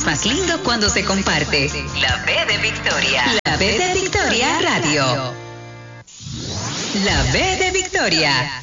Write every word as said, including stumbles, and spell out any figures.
más lindo cuando se comparte. La B de Victoria. La B de Victoria Radio. La B de Victoria.